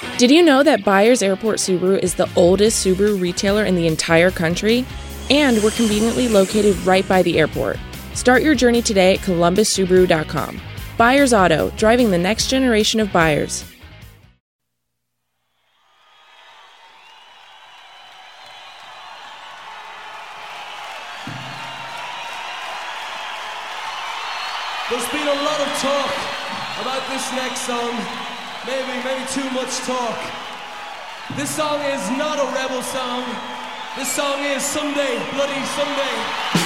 Did you know that Byers Airport Subaru is the oldest Subaru retailer in the entire country? And we're conveniently located right by the airport. Start your journey today at columbussubaru.com. Byers Auto, driving the next generation of buyers. There's been a lot of talk about this next song. Maybe too much talk. This song is not a rebel song. This song is Someday, Bloody Someday.